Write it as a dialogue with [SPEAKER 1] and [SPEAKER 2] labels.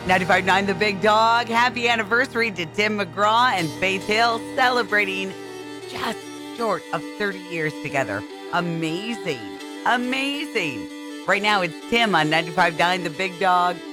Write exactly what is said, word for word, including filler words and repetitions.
[SPEAKER 1] ninety-five point nine The Big Dog. Happy anniversary to Tim McGraw and Faith Hill, celebrating just short of thirty years together. Amazing. Amazing. Right now, it's Tim on ninety-five point nine The Big Dog.